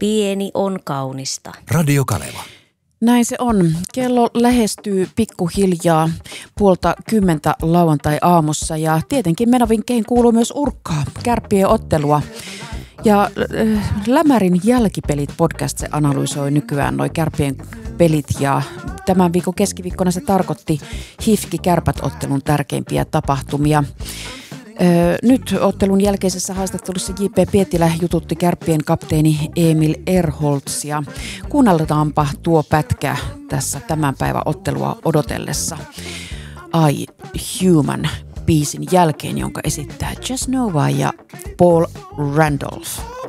Pieni on kaunista. Radio Kaleva. Näin se on. Kello lähestyy pikkuhiljaa 9:30 lauantai-aamussa ja tietenkin menavinkkeihin kuuluu myös urkkaa, Kärppien ottelua. Ja Lämärin jälkipelit podcast se analysoi nykyään noi Kärppien pelit ja tämän viikon keskiviikkona se tarkoitti HIFK-Kärpät-ottelun tärkeimpiä tapahtumia. Nyt ottelun jälkeisessä haastattelussa J.P. Pietilä jututti Kärppien kapteeni Emil Erholzia. Kuunnelletaanpa tuo pätkä tässä tämän päivän ottelua odotellessa I Human -biisin jälkeen, jonka esittää Jess Nova ja Paul Randolph.